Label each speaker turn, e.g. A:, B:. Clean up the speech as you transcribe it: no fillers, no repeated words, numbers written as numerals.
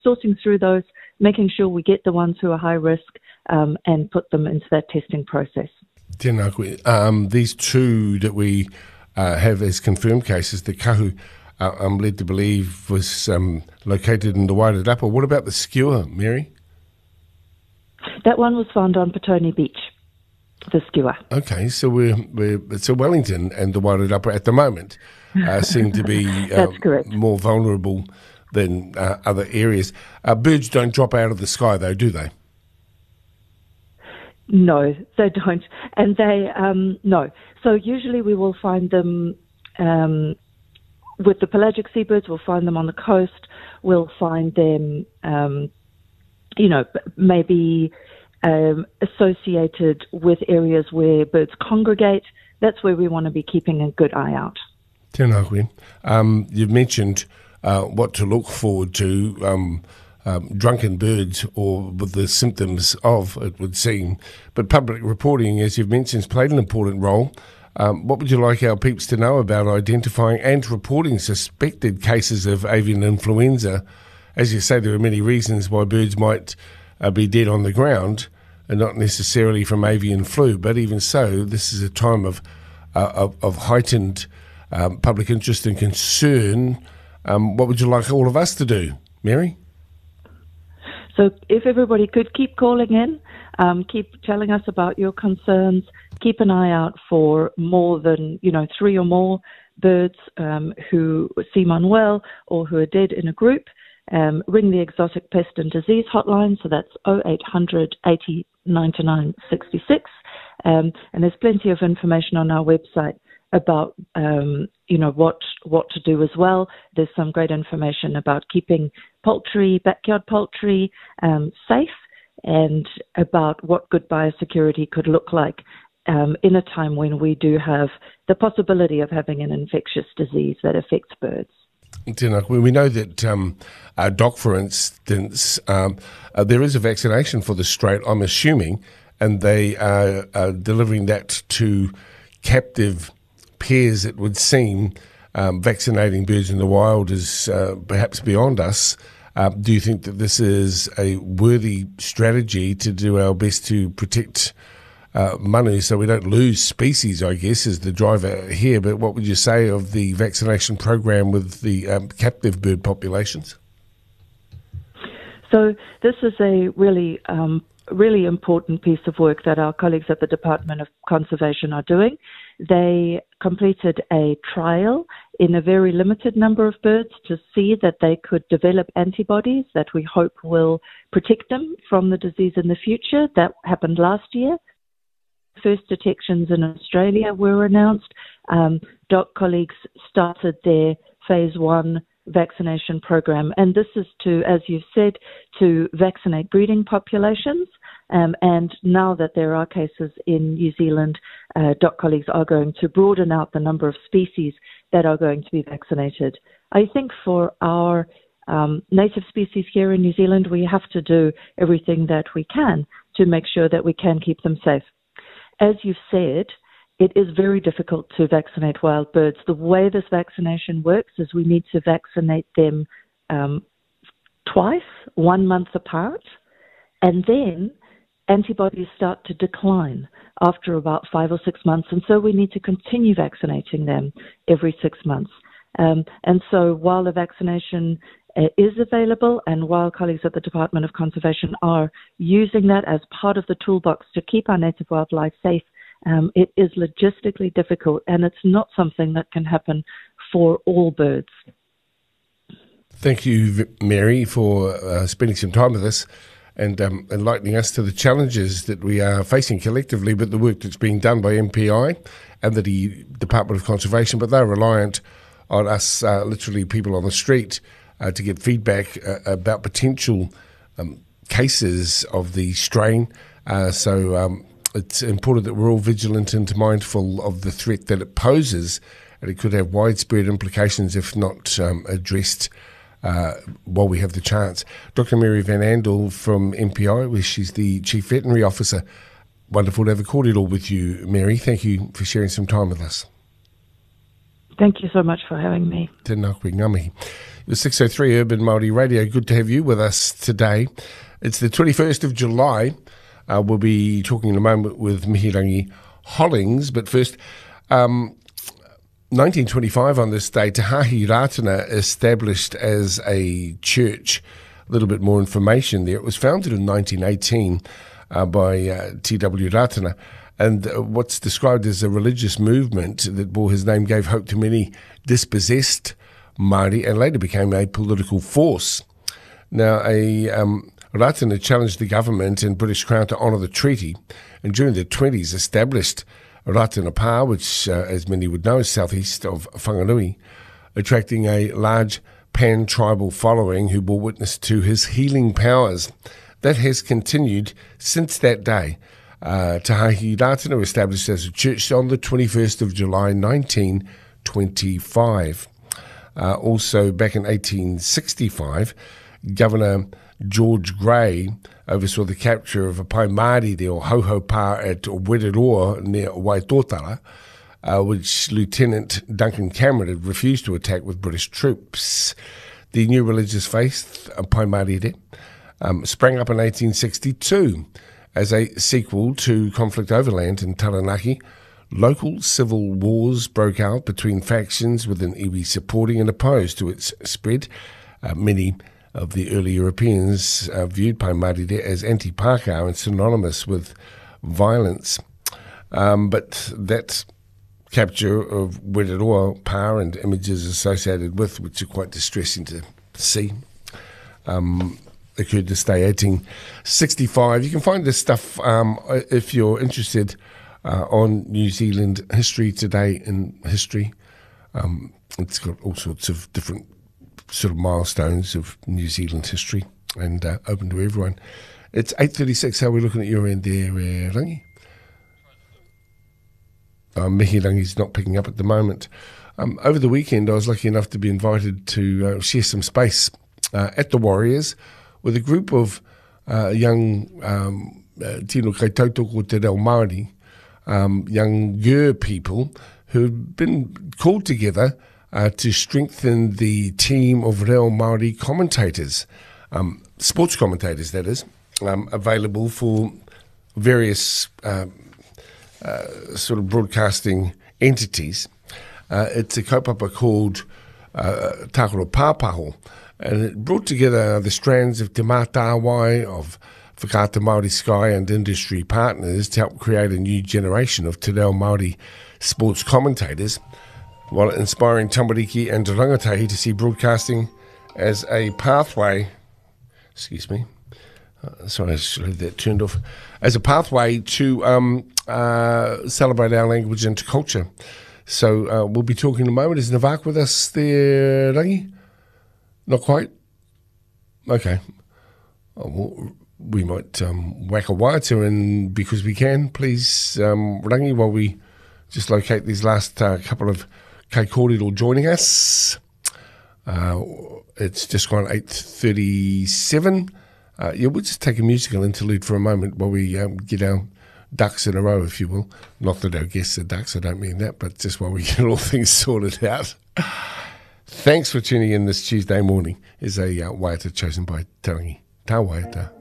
A: sorting through those, making sure we get the ones who are high risk and put them into that testing process.
B: Tēnā koe. These two that we have as confirmed cases, the kahu, I'm led to believe was located in the Wairarapa. What about the skewer, Mary?
A: That one was found on Petone Beach, the skewer.
B: Okay, so it's Wellington and the Wairarapa at the moment seem to be
A: That's correct.
B: More vulnerable than other areas. Birds don't drop out of the sky, though, do they?
A: No, they don't. And they, no. So usually we will find them, with the pelagic seabirds, we'll find them on the coast. We'll find them, maybe associated with areas where birds congregate. That's where we want to be keeping a good eye out.
B: Tēnā koe. You've mentioned what to look forward to, drunken birds or with the symptoms of, it would seem. But public reporting, as you've mentioned, has played an important role. What would you like our peeps to know about identifying and reporting suspected cases of avian influenza? As you say, there are many reasons why birds might be dead on the ground, and not necessarily from avian flu. But even so, this is a time of heightened public interest and concern. What would you like all of us to do, Mary?
A: So if everybody could keep calling in, keep telling us about your concerns, keep an eye out for more than, 3 or more birds who seem unwell or who are dead in a group. Ring the Exotic Pest and Disease hotline, so that's 0800 80 99 66. And there's plenty of information on our website about, what to do as well. There's some great information about keeping poultry, backyard poultry, safe, and about what good biosecurity could look like in a time when we do have the possibility of having an infectious disease that affects birds.
B: We know that DOC, for instance, there is a vaccination for the strait, I'm assuming, and they are delivering that to captive pairs, it would seem. Vaccinating birds in the wild is perhaps beyond us. Do you think that this is a worthy strategy to do our best to protect manu so we don't lose species, I guess, is the driver here? But what would you say of the vaccination program with the captive bird populations?
A: So this is a really important piece of work that our colleagues at the Department of Conservation are doing. They completed a trial in a very limited number of birds to see that they could develop antibodies that we hope will protect them from the disease in the future. That happened last year. First detections in Australia were announced. DOC colleagues started their phase 1 vaccination program, and this is to, as you've said, to vaccinate breeding populations. And now that there are cases in New Zealand, DOC colleagues are going to broaden out the number of species that are going to be vaccinated. I think for our native species here in New Zealand, we have to do everything that we can to make sure that we can keep them safe. As you've said, it is very difficult to vaccinate wild birds. The way this vaccination works is we need to vaccinate them twice, 1 month apart, and then antibodies start to decline after about 5 or 6 months, and so we need to continue vaccinating them every 6 months. And so while the vaccination is available and while colleagues at the Department of Conservation are using that as part of the toolbox to keep our native wildlife safe, it is logistically difficult, and it's not something that can happen for all birds.
B: Thank you, Mary, for spending some time with us and enlightening us to the challenges that we are facing collectively, but the work that's being done by MPI and the Department of Conservation. But they're reliant on us, literally people on the street, to get feedback about potential cases of the strain. So it's important that we're all vigilant and mindful of the threat that it poses, and it could have widespread implications if not addressed while we have the chance. Dr. Mary Van Andel from MPI, where she's the Chief Veterinary Officer. Wonderful to have a cordial with you, Mary. Thank you for sharing some time with us.
A: Thank you so much for having me.
B: Tēnā koe ngami. The 603 Urban Māori Radio, good to have you with us today. It's the 21st of July. We'll be talking in a moment with Mihirangi Hollings, but first, 1925 on this day, Te Hāhi Rātana established as a church. A little bit more information there. It was founded in 1918 by T.W. Rātana, and what's described as a religious movement that bore his name gave hope to many dispossessed Māori and later became a political force. Now, Rātana challenged the government and British Crown to honour the treaty, and during the 20s established Rātana Pā, which, as many would know, is southeast of Whanganui, attracting a large pan-tribal following who bore witness to his healing powers. That has continued since that day. Te Hāhi Rātana was established as a church on the 21st of July 1925. Also, back in 1865, Governor George Grey oversaw the capture of a pai Māori or Hoho Pā at Wereroa near Waitotara, which Lieutenant Duncan Cameron had refused to attack with British troops. The new religious faith, pai Māori, sprang up in 1862 as a sequel to conflict overland in Taranaki. Local civil wars broke out between factions, within iwi supporting and opposed to its spread. Many of the early Europeans viewed pai Māori as anti-Pākehā and synonymous with violence. But that capture of Wereroa Pā and images associated with, which are quite distressing to see, occurred this day, 1865. You can find this stuff, if you're interested, on New Zealand History Today in History. It's got all sorts of different sort of milestones of New Zealand history and open to everyone. It's 8:36. How are we looking at your end there, Rangi? Mihirangi's not picking up at the moment. Over the weekend, I was lucky enough to be invited to share some space at the Warriors with a group of young tino kai tautoko te reo Māori, younger people who've been called together to strengthen the team of reo Māori commentators, sports commentators that is, available for various sort of broadcasting entities. It's a kaupapa called Tākaro Pāpaho, and it brought together the strands of Te Mātāwai, of Whakaata Māori Sky and industry partners to help create a new generation of te reo Māori sports commentators, while inspiring tamariki and rangatahi to see broadcasting as a pathway, sorry, I should have that turned off, as a pathway to celebrate our language and culture. So we'll be talking in a moment. Is Navak with us there, Rangi? Not quite? Okay. Well, we might whack a wire to, and because we can, please, Rangi, while we just locate these last couple of Kei Kōrero joining us. It's just gone 8:37. We'll just take a musical interlude for a moment while we get our ducks in a row, if you will. Not that our guests are ducks, I don't mean that, but just while we get all things sorted out. Thanks for tuning in this Tuesday morning. Is a waiata chosen by Tarangi. Tā waiata.